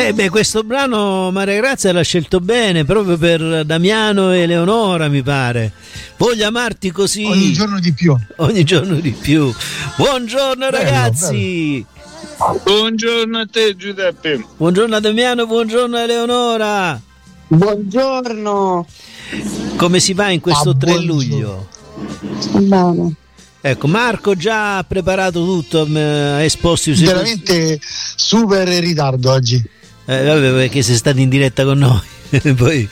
Questo brano Maria Grazia l'ha scelto bene, proprio per Damiano e Eleonora, mi pare. Voglio amarti così. Ogni giorno di più. Ogni giorno di più. Buongiorno ragazzi. Bello. Buongiorno a te Giuseppe. Buongiorno a Damiano, buongiorno a Eleonora. Buongiorno. Come si va in questo 3 luglio? Bene. Ecco, Marco già ha preparato tutto, ha esposto i suoi... Veramente super in ritardo oggi. Vabbè, perché sei stato in diretta con noi. Poi...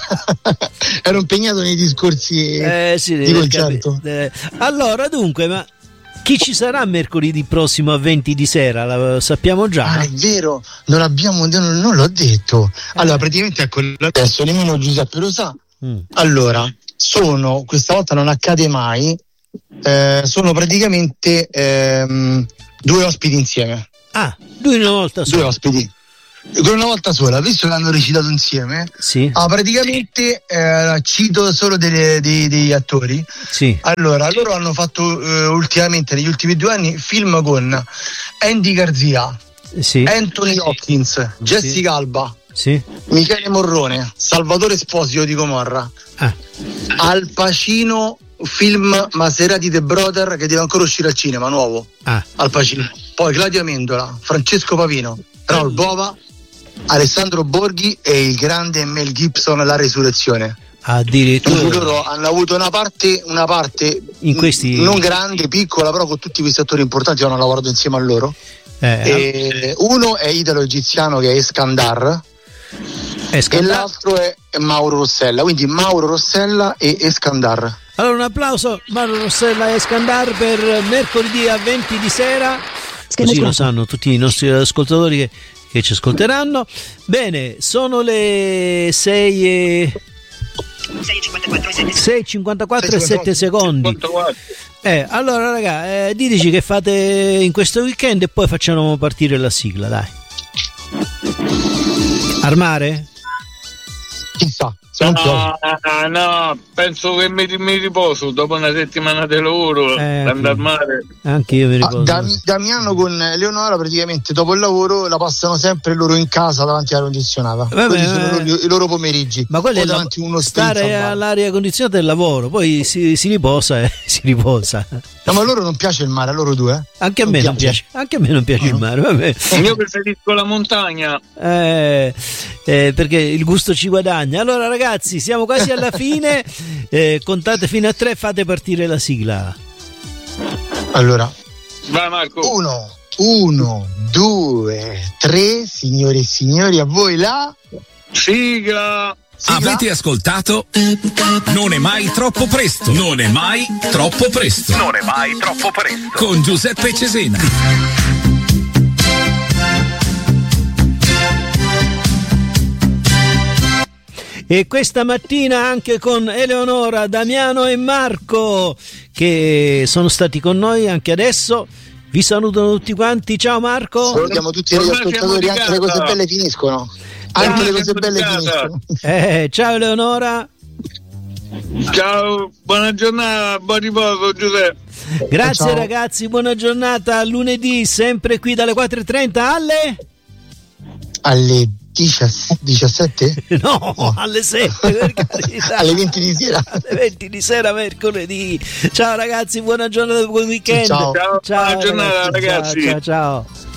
ero impegnato nei discorsi di concerto. Allora, dunque, ma chi ci sarà mercoledì prossimo a 20 di sera? Lo sappiamo già. È vero, non l'ho detto. Allora, praticamente ecco, adesso nemmeno Giuseppe lo sa. Allora, questa volta non accade mai, sono praticamente 2 ospiti insieme. Ah, 2 una volta sola. 2 ospiti. Una volta sola, visto che hanno recitato insieme, sì. Praticamente cito solo degli attori. Sì. Allora, loro hanno fatto ultimamente, negli ultimi 2 anni, film con Andy Garcia, sì. Anthony Hopkins, Jessica Alba, sì. Michele Morrone, Salvatore Esposito di Gomorra, Al Pacino, film Maserati The Brother, che deve ancora uscire al cinema, nuovo. Al Pacino. Poi Claudia Amendola, Francesco Pavino, Raul Bova, Alessandro Borghi e il grande Mel Gibson, La Resurrezione. Addirittura loro hanno avuto una parte in questi... non grande, piccola, però con tutti questi attori importanti hanno lavorato insieme a loro. Uno è italo-egiziano, che è Eskandar. E l'altro è Mauro Rossella, quindi Mauro Rossella e Eskandar. Allora un applauso Mauro Rossella e Eskandar per mercoledì a 20 di sera, così lo sanno tutti i nostri ascoltatori che ci ascolteranno. Bene, sono le 6:54 e 7 secondi. Allora raga, diteci che fate in questo weekend e poi facciamo partire la sigla, dai. Armare? Chissà. No, penso che mi riposo dopo una settimana di lavoro, andare al mare. Anche io mi riposo. Damiano con Leonora praticamente dopo il lavoro la passano sempre loro in casa davanti alla condizionata. Quelli sono i loro pomeriggi. Ma quello è davanti uno stare all'aria condizionata del lavoro, poi si riposa si riposa. No, ma a loro non piace il mare, a loro due? Anche a me non piace il mare, vabbè. Io preferisco la montagna. Perché il gusto ci guadagna. Allora ragazzi, siamo quasi alla fine, contate fino a 3, fate partire la sigla. Allora, vai Marco. 1, 2, 3, signore e signori, a voi la sigla. Avete ascoltato? Non è mai troppo presto. Non è mai troppo presto. Non è mai troppo presto. Con Giuseppe Cesena. E questa mattina anche con Eleonora, Damiano e Marco, che sono stati con noi anche adesso. Vi salutano tutti quanti. Ciao Marco. Salutiamo tutti gli ascoltatori, anche le cose belle finiscono. Anche le cose belle finiscono. Ciao Eleonora. Ciao, buona giornata, buon riposo Giuseppe. Grazie ciao. Ragazzi, buona giornata. Lunedì sempre qui dalle 4:30 alle 17? No, alle 7 per carità. Alle 20 di sera. Alle 20 di sera mercoledì. Ciao ragazzi, buona giornata, buon weekend. Ciao. Buona giornata ragazzi. Ciao.